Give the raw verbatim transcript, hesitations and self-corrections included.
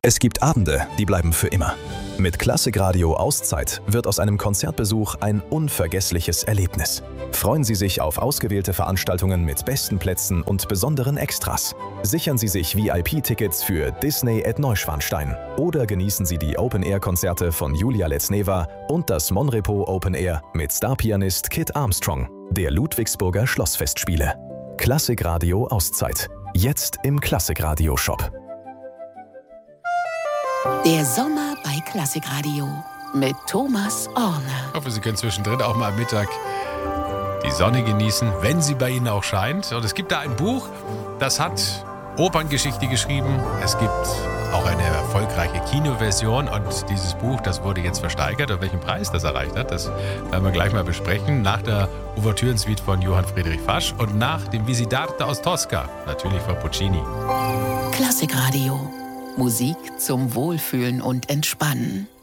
Es gibt Abende, die bleiben für immer. Mit Klassikradio Auszeit wird aus einem Konzertbesuch ein unvergessliches Erlebnis. Freuen Sie sich auf ausgewählte Veranstaltungen mit besten Plätzen und besonderen Extras. Sichern Sie sich V I P-Tickets für Disney at Neuschwanstein oder genießen Sie die Open-Air-Konzerte von Julia Letzneva und das Monrepo Open Air mit Starpianist Kit Armstrong der Ludwigsburger Schlossfestspiele. Klassikradio Auszeit. Jetzt im Klassikradio-Shop. Der Sommer bei Klassikradio mit Thomas Orne. Ich hoffe, Sie können zwischendrin auch mal am Mittag die Sonne genießen, wenn sie bei Ihnen auch scheint. Und es gibt da ein Buch, das hat Operngeschichte geschrieben. Es gibt auch eine erfolgreiche Kinoversion. Und dieses Buch, das wurde jetzt versteigert. Und welchen Preis das erreicht hat, das werden wir gleich mal besprechen. Nach der Ouvertürensuite von Johann Friedrich Fasch und nach dem Visitarte aus Tosca, natürlich von Puccini. Klassikradio. Musik zum Wohlfühlen und Entspannen.